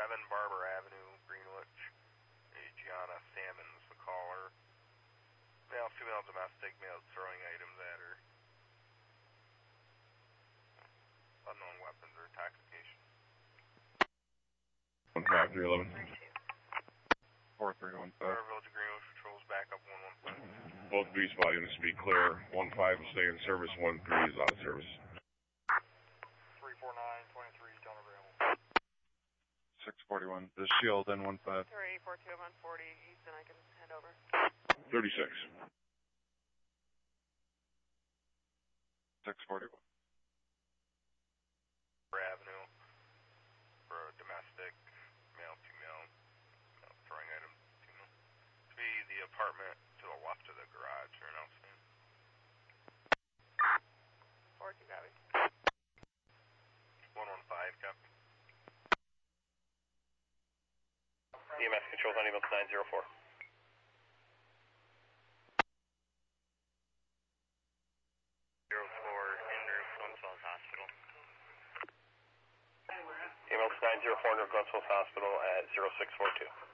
Barber Avenue, Greenwich. Gianna Salmon's the caller. Male, female, domestic, male throwing items at her. Unknown weapons or intoxication. 15311. 4315. Village of Greenwich patrols back up 115. Both B spot units be clear. 15 will stay in service. 13 is out of service. 349-23, Delta Ramble. 641. The Shield N15. 342 on 40 East, and I can hand over. 36. 641. Avenue for a domestic, male, female, throwing items, female. To be the apartment to the left of the garage or an outside. 42 copy. 115, copy. EMS controls on email 904. Email 904 Glensville Hospital at 0642.